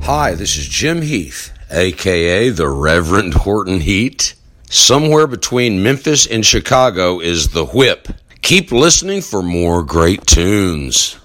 Hi, this is Jim Heath, a.k.a. the Reverend Horton Heat. Somewhere between Memphis and Chicago is The Whip. Keep listening for more great tunes.